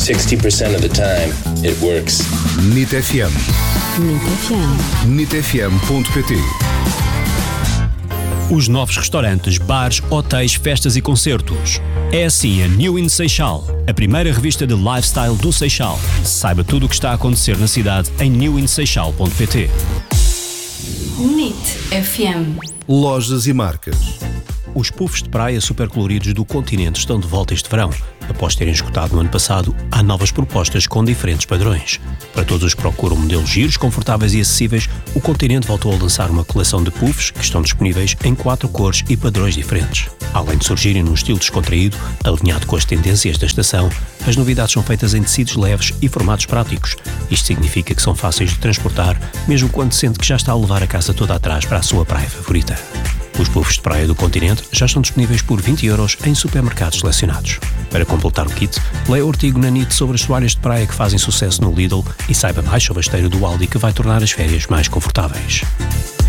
60% of the time, it works. NIT FM. NIT FM. NITfm.pt. Os novos restaurantes, bares, hotéis, festas e concertos. É assim a New in Seixal, a primeira revista de lifestyle do Seixal. Saiba tudo o que está a acontecer na cidade em newinseixal.pt. NIT FM. Lojas e marcas. Os puffs de praia super coloridos do continente estão de volta este verão. Após terem esgotado no ano passado, há novas propostas com diferentes padrões. Para todos os que procuram modelos giros, confortáveis e acessíveis, o Continente voltou a lançar uma coleção de puffs que estão disponíveis em 4 cores e padrões diferentes. Além de surgirem num estilo descontraído, alinhado com as tendências da estação, as novidades são feitas em tecidos leves e formatos práticos. Isto significa que são fáceis de transportar, mesmo quando sente que já está a levar a casa toda atrás para a sua praia favorita. Os puffs de praia do Continente já estão disponíveis por 20€ em supermercados selecionados. Para completar o kit, leia o artigo na NIT sobre as toalhas de praia que fazem sucesso no Lidl e saiba mais sobre a esteira do Aldi que vai tornar as férias mais confortáveis.